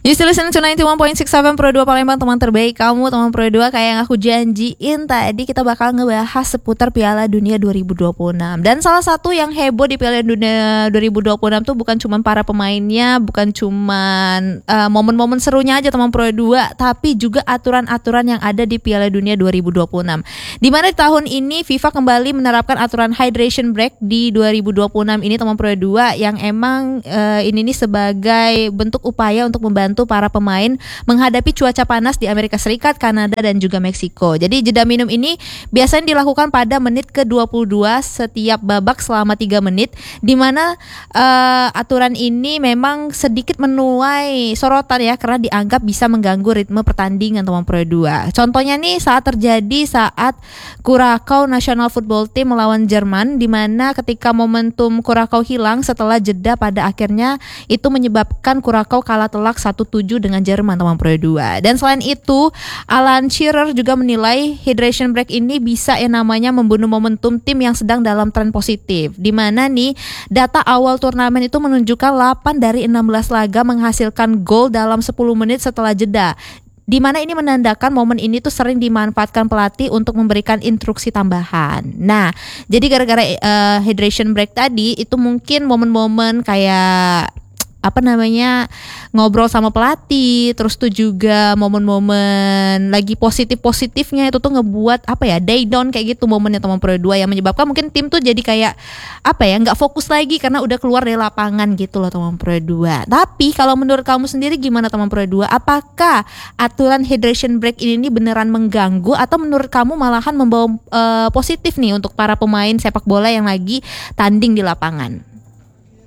You still listening to 91.67 Pro 2 Palembang, teman terbaik kamu, teman Pro 2. Kayak yang aku janjiin tadi, kita bakal ngebahas seputar Piala Dunia 2026. Dan salah satu yang heboh di Piala Dunia 2026 tuh bukan cuma para pemainnya, bukan cuma momen-momen serunya aja teman Pro 2, tapi juga aturan-aturan yang ada di Piala Dunia 2026. Di mana di tahun ini FIFA kembali menerapkan aturan hydration break di 2026 ini teman Pro 2, yang emang ini nih sebagai bentuk upaya untuk membantu para pemain menghadapi cuaca panas di Amerika Serikat, Kanada, dan juga Meksiko. Jadi jeda minum ini biasanya dilakukan pada menit ke-22 setiap babak selama 3 menit, di mana aturan ini memang sedikit menuai sorotan ya, karena dianggap bisa mengganggu ritme pertandingan teman Pro 2. Contohnya nih saat Curaçao National Football Team melawan Jerman, di mana ketika momentum Curaçao hilang setelah jeda, pada akhirnya itu menyebabkan Curaçao kalah telak 1-7 dengan Jerman teman Pro 2. Dan selain itu, Alan Shearer juga menilai hydration break ini bisa yang namanya membunuh momentum tim yang sedang dalam tren positif. Di mana nih data awal turnamen itu menunjukkan 8 dari 16 laga menghasilkan gol dalam 10 menit setelah jeda. Di mana ini menandakan momen ini tuh sering dimanfaatkan pelatih untuk memberikan instruksi tambahan. Nah, jadi gara-gara hydration break tadi itu mungkin momen-momen kayak ngobrol sama pelatih, terus tuh juga momen-momen lagi positifnya itu tuh ngebuat day down kayak gitu momennya teman Pro 2, yang menyebabkan mungkin tim tuh jadi kayak nggak fokus lagi karena udah keluar dari lapangan gitu loh teman Pro 2. Tapi kalau menurut kamu sendiri gimana teman Pro 2? Apakah aturan hydration break ini beneran mengganggu, atau menurut kamu malahan membawa positif nih untuk para pemain sepak bola yang lagi tanding di lapangan?